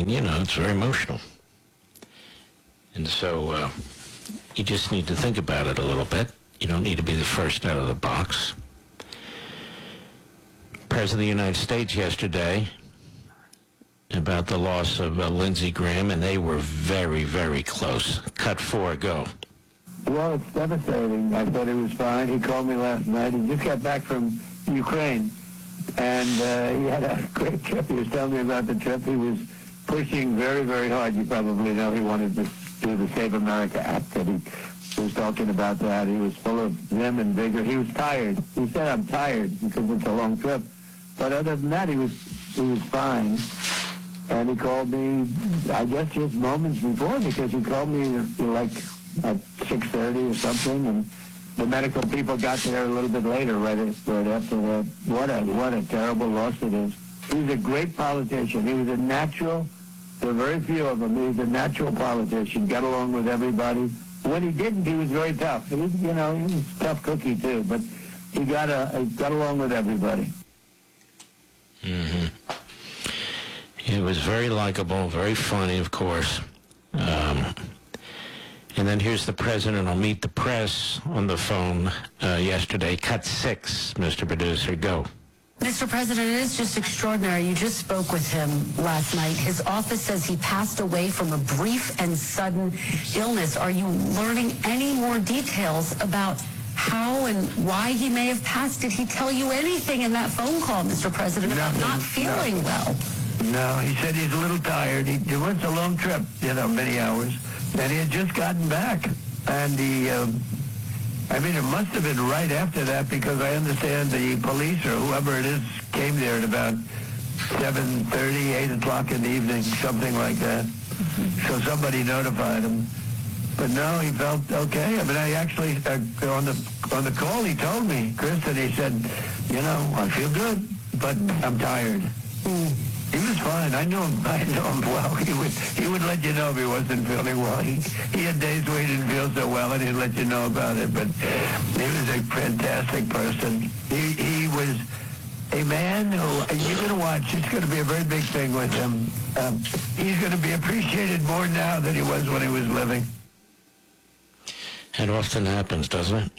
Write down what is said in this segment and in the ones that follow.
mean, it's very emotional. And so you just need to think about it a little bit. You don't need to be the first out of the box. President of the United States yesterday about the loss of Lindsey Graham, and they were very, very close. Cut 4, go. Well, it's devastating. I thought he was fine. He called me last night. He just got back from Ukraine, and he had a great trip. He was telling me about the trip. He was pushing very, very hard. You probably know he wanted to do the Save America Act, that he was talking about that. He was full of vim and vigor. He was tired. He said, I'm tired because it's a long trip. But other than that, he was fine. And he called me, I guess, just moments before, because he called me like at 6:30 or something, and the medical people got there a little bit later, right after that. What a terrible loss it is. He was a great politician. He was a natural. There were very few of them. He was a natural politician. Got along with everybody. When he didn't, he was very tough. He was a tough cookie too, but he got along with everybody. Mm-hmm. He was very likable, very funny, of course. And then here's the president on Meet the Press on the phone yesterday. Cut 6, Mr. Producer, go. Mr. President, it is just extraordinary. You just spoke with him last night. His office says he passed away from a brief and sudden illness. Are you learning any more details about how and why he may have passed? Did he tell you anything in that phone call, Mr. President, about not feeling well? No, he said he's a little tired. It was a long trip, many hours. And he had just gotten back. And it must have been right after that, because I understand the police or whoever it is came there at about 7:30, 8 o'clock in the evening, something like that. So somebody notified him. But no, he felt okay. I actually, on the call, he told me, Chris, and he said, I feel good, but I'm tired. He was fine. I knew him well. He would let you know if he wasn't feeling well. He had days where he didn't feel so well, and he'd let you know about it. But he was a fantastic person. He was a man who, you're going to watch, it's going to be a very big thing with him. He's going to be appreciated more now than he was when he was living. It often happens, doesn't it?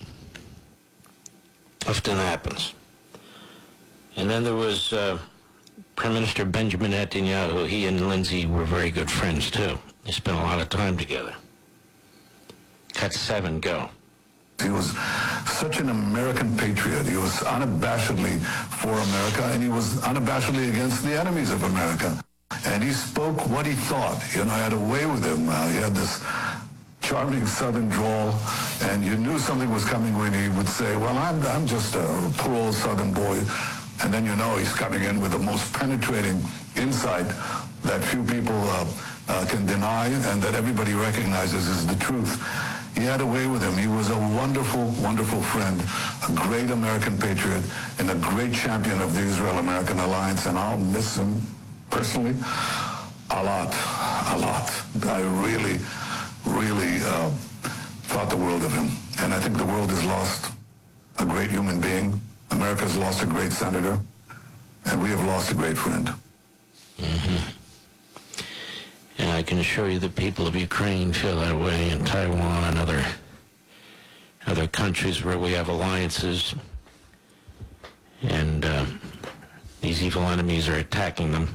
Often happens. And then there was Prime Minister Benjamin Netanyahu. He and Lindsey were very good friends, too. They spent a lot of time together. Cut 7, go. He was such an American patriot. He was unabashedly for America, and he was unabashedly against the enemies of America. And he spoke what he thought. I had a way with him. He had this charming Southern drawl, and you knew something was coming when he would say, well, I'm just a poor old Southern boy. And then he's coming in with the most penetrating insight that few people can deny, and that everybody recognizes is the truth. He had a way with him. He was a wonderful, wonderful friend, a great American patriot, and a great champion of the Israel-American alliance, and I'll miss him personally a lot. I really thought the world of him, and I think the world has lost a great human being. America's lost a great senator, and we have lost a great friend. Mm-hmm. And I can assure you the people of Ukraine feel that way, and Taiwan and other countries where we have alliances, and these evil enemies are attacking them.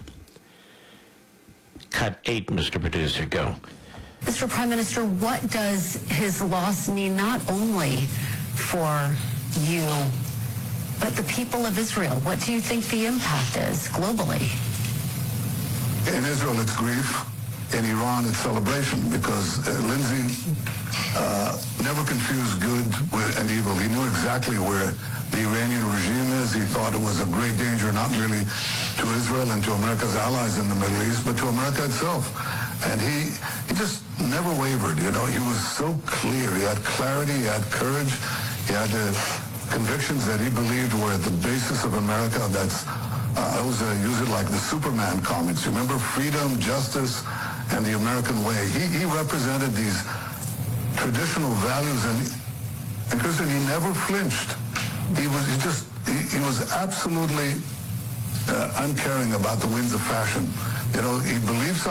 Cut 8, Mr. Producer, go. Mr. Prime Minister, what does his loss mean not only for you, but the people of Israel? What do you think the impact is globally? In Israel, it's grief. In Iran, it's celebration, because Lindsey never confused good and evil. He knew exactly where the Iranian regime is. He thought it was a great danger, not merely to Israel and to America's allies in the Middle East, but to America itself. And he just never wavered. He was so clear. He had clarity. He had courage. He had convictions that he believed were at the basis of America. I always use it like the Superman comics. Remember, freedom, justice, and the American way. He represented these traditional values, and Kristen, he never flinched. He was absolutely uncaring about the winds of fashion. He believed